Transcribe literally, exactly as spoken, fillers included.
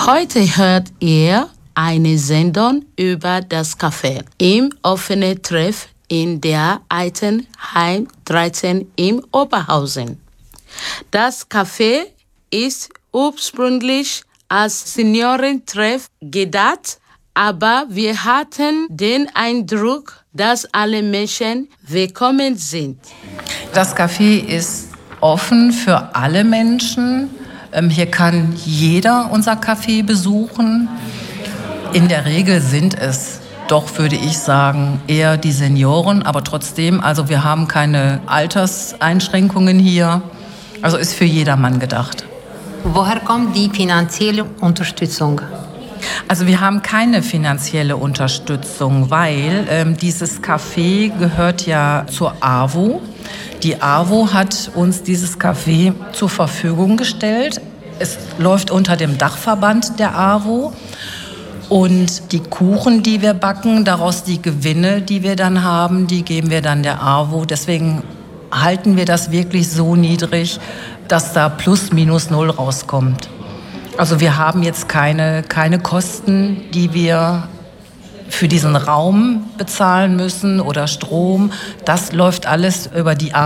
Heute hört ihr eine Sendung über das Café im offenen Treff in der Altenheim dreizehn in Oberhausen. Das Café ist ursprünglich als Seniorentreff gedacht, aber wir hatten den Eindruck, dass alle Menschen willkommen sind. Das Café ist offen für alle Menschen. Hier kann jeder unser Café besuchen. In der Regel sind es doch, würde ich sagen, eher die Senioren, aber trotzdem, also wir haben keine Alterseinschränkungen hier. Also ist für jedermann gedacht. Woher kommt die finanzielle Unterstützung? Also wir haben keine finanzielle Unterstützung, weil ähm, dieses Café gehört ja zur A W O. Die A W O hat uns dieses Café zur Verfügung gestellt. Es läuft unter dem Dachverband der A W O. Und die Kuchen, die wir backen, daraus die Gewinne, die wir dann haben, die geben wir dann der A W O. Deswegen halten wir das wirklich so niedrig, dass da plus minus null rauskommt. Also wir haben jetzt keine, keine Kosten, die wir für diesen Raum bezahlen müssen oder Strom. Das läuft alles über die A W O.